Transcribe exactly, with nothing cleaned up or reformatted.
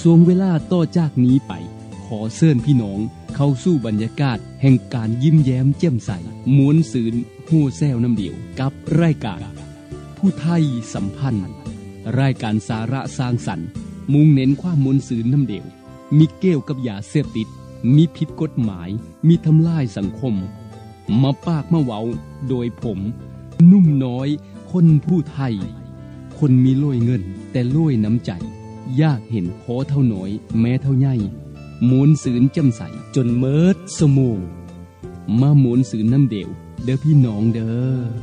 ช่วงเวลาต่อจากนี้ไปขอเชิญพี่น้องเข้าสู่บรรยากาศแห่งการยิ้มแย้มแจ่มใสม้วนซื่นฮู้แซวน้ำเดียวกับรายการผู้ไทยสัมพันธ์รายการสาระสร้างสรรค์มุ่งเน้นความม้วนซื่นน้ำเดียวมีเกี่ยวกับยาเสพติดมีผิดกฎหมายมีทำลายสังคมมาปากมาเว้าโดยผมนุ่มน้อยคนผู้ไทยคนมีโล่ยเงินแต่โล่ยน้ำใจอยากเห็นขอเท่าน้อยแม้เท่าใหญ่ม้วนซื่นแจ่มใสจนเมิดสมองมาม้วนซื่นน้ำเดียวเด้อพี่น้องเด้อ